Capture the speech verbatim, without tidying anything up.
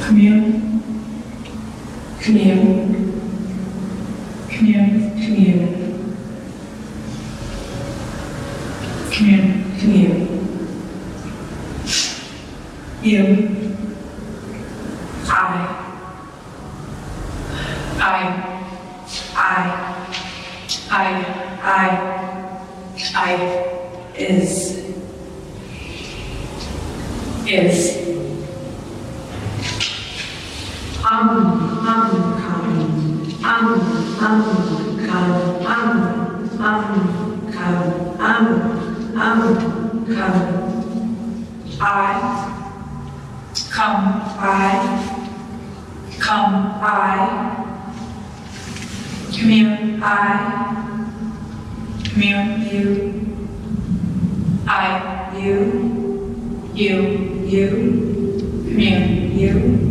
Come here. Come here. Come here. Come here. Come here. Come here. You. I. I. I. I. I. I. Is. Is. Um, um, come. Um, um, come. Um, um, come. Um, um, come. I. Come. I. Come. I. Come here. I. Come here. You. I. You. You. You. Come here. You.